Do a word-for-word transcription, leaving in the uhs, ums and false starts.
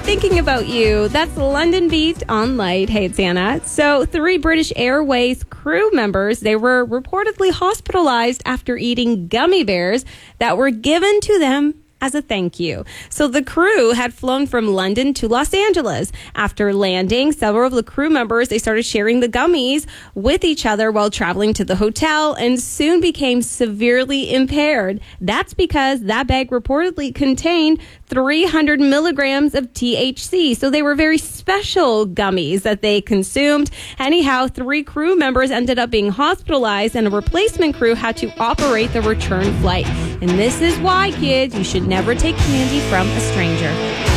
thinking about you. That's London Beat on Light. Hey, it's Anna. So three British Airways crew members, they were reportedly hospitalized after eating gummy bears that were given to them as a thank you. So the crew had flown from London to Los Angeles. After landing, several of the crew members, they started sharing the gummies with each other while traveling to the hotel and soon became severely impaired. That's because that bag reportedly contained three hundred milligrams of T H C. So they were very special gummies that they consumed. Anyhow, three crew members ended up being hospitalized and a replacement crew had to operate the return flight. And this is why, kids, you should never take candy from a stranger.